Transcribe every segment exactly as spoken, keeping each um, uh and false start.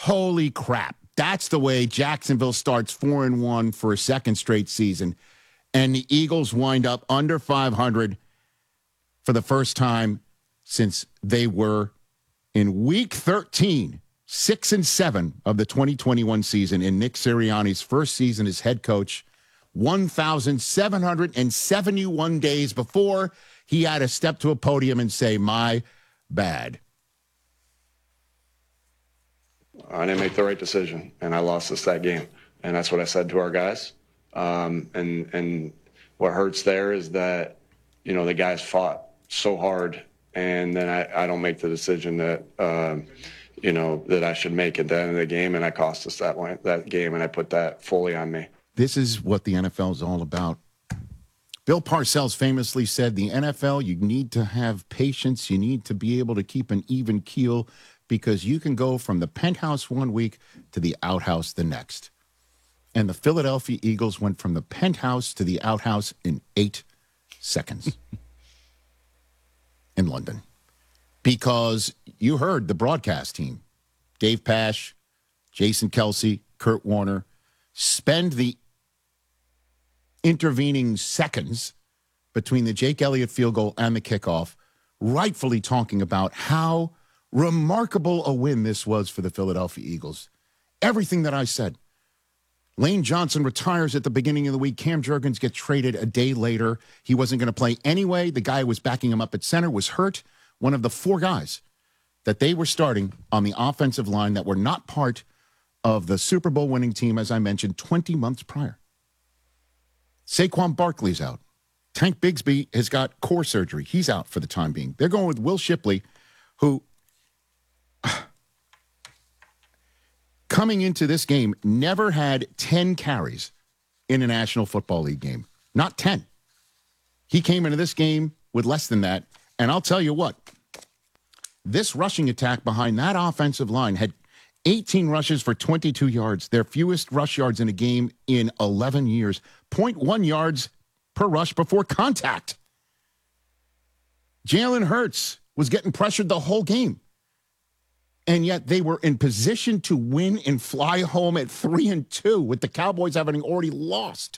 Holy crap. That's the way Jacksonville starts four and one for a second straight season. And the Eagles wind up under five hundred for the first time since they were in week thirteen, six and seven of the twenty twenty-one season in Nick Sirianni's first season as head coach, one thousand seven hundred seventy-one days before he had to step to a podium and say, my bad. I didn't make the right decision, and I lost us that game. And that's what I said to our guys. Um, and and what hurts there is that, you know, the guys fought so hard, and then I, I don't make the decision that, um, you know, that I should make at the end of the game, and I cost us that one, that game, and I put that fully on me. This is what the N F L is all about. Bill Parcells famously said, the N F L, you need to have patience. You need to be able to keep an even keel, because you can go from the penthouse one week to the outhouse the next. And the Philadelphia Eagles went from the penthouse to the outhouse in eight seconds in London. Because you heard the broadcast team, Dave Pasch, Jason Kelsey, Kurt Warner, spend the intervening seconds between the Jake Elliott field goal and the kickoff rightfully talking about how remarkable a win this was for the Philadelphia Eagles. Everything that I said. Lane Johnson retires at the beginning of the week. Cam Jurgens gets traded a day later. He wasn't going to play anyway. The guy who was backing him up at center was hurt. One of the four guys that they were starting on the offensive line that were not part of the Super Bowl winning team, as I mentioned, twenty months prior. Saquon Barkley's out. Tank Bigsby has got core surgery. He's out for the time being. They're going with Will Shipley, who coming into this game never had ten carries in a National Football League game. Not ten. He came into this game with less than that. And I'll tell you what, this rushing attack behind that offensive line had eighteen rushes for twenty-two yards, their fewest rush yards in a game in eleven years, zero point one yards per rush before contact. Jalen Hurts was getting pressured the whole game. And yet they were in position to win and fly home at three and two with the Cowboys having already lost.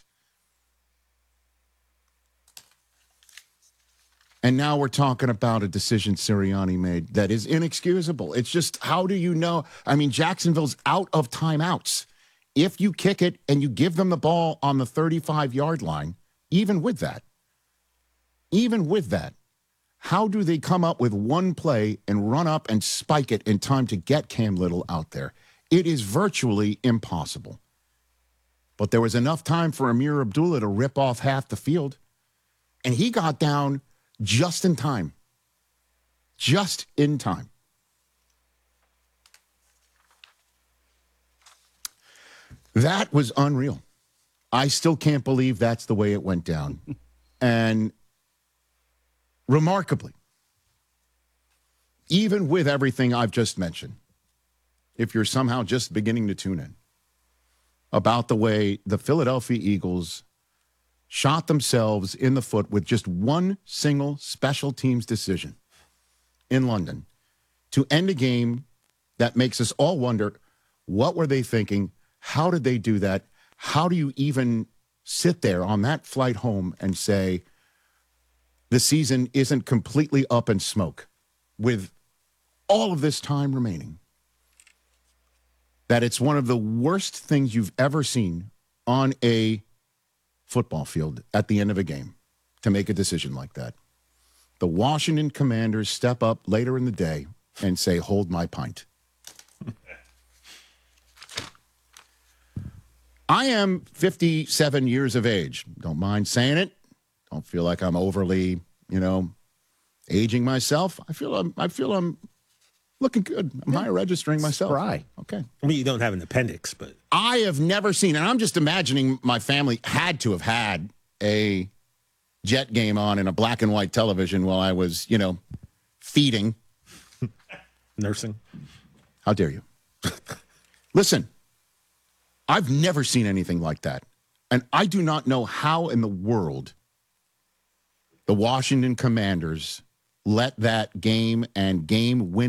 And now we're talking about a decision Sirianni made that is inexcusable. It's just, how do you know? I mean, Jacksonville's out of timeouts. If you kick it and you give them the ball on the thirty-five-yard line, even with that, even with that, how do they come up with one play and run up and spike it in time to get Cam Little out there? It is virtually impossible. But there was enough time for Amir Abdullah to rip off half the field, and he got down just in time. Just in time. That was unreal. I still can't believe that's the way it went down. And remarkably, even with everything I've just mentioned, if you're somehow just beginning to tune in, about the way the Philadelphia Eagles shot themselves in the foot with just one single special teams decision in London to end a game that makes us all wonder, what were they thinking? How did they do that? How do you even sit there on that flight home and say the season isn't completely up in smoke with all of this time remaining? That it's one of the worst things you've ever seen on a football field at the end of a game to make a decision like that. The Washington Commanders step up later in the day and say, hold my pint. I am fifty-seven years of age. Don't mind saying it. Don't feel like I'm overly, you know, aging myself. I feel I'm, I feel I'm looking good. I'm yeah. higher registering myself. Spry. Okay. I mean, you don't have an appendix, but I have never seen, and I'm just imagining my family had to have had a Jet game on in a black and white television while I was, you know, feeding. Nursing. How dare you? Listen, I've never seen anything like that. And I do not know how in the world the Washington Commanders let that game and game win